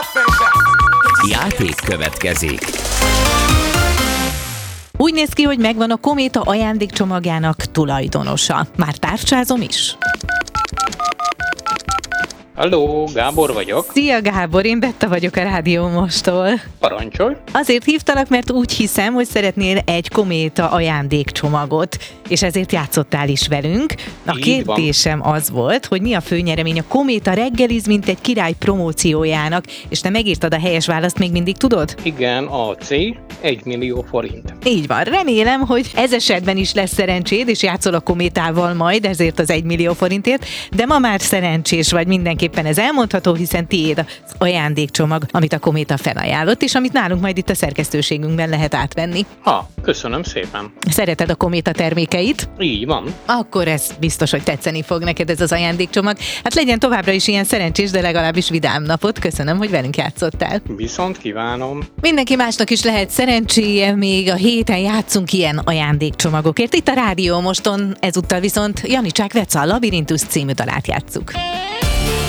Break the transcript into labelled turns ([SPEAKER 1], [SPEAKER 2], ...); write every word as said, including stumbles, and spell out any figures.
[SPEAKER 1] Játék következik.
[SPEAKER 2] Úgy néz ki, hogy megvan a Kométa ajándékcsomagjának tulajdonosa. Már tárcsázom is.
[SPEAKER 3] Halló, Gábor vagyok.
[SPEAKER 2] Szia Gábor, én Betta vagyok a Rádió Mosttól.
[SPEAKER 3] Parancsolj.
[SPEAKER 2] Azért hívtalak, mert úgy hiszem, hogy szeretnél egy Kométa ajándékcsomagot, és ezért játszottál is velünk. A
[SPEAKER 3] Így
[SPEAKER 2] kérdésem van. Az volt, hogy mi a főnyeremény a Kométa reggeliz, mint egy király promóciójának, és te megírtad a helyes választ, még mindig tudod?
[SPEAKER 3] Igen, a C, egy millió forint.
[SPEAKER 2] Így van, remélem, hogy ez esetben is lesz szerencséd, és játszol a Kométával majd, ezért az egy millió forintért, de ma már szerencsés vagy, mindenképpen ez elmondható, hiszen tiéd az ajándékcsomag, amit a Kométa felajánlott, és amit nálunk majd itt a szerkesztőségünkben lehet átvenni.
[SPEAKER 3] Ha, köszönöm szépen.
[SPEAKER 2] Szereted a Kométa termékeit?
[SPEAKER 3] Így van.
[SPEAKER 2] Akkor ez biztos, hogy tetszeni fog neked ez az ajándékcsomag. Hát legyen továbbra is ilyen szerencsés, de legalábbis vidám napot. Köszönöm, hogy velünk játszottál.
[SPEAKER 3] Viszont kívánom.
[SPEAKER 2] Mindenki másnak is lehet szerencséje, még a héten játszunk ilyen ajándékcsomagokért. Itt a Rádió Moston, ezúttal viszont Janicsák Veca, a Labirintus című dalát játsszuk.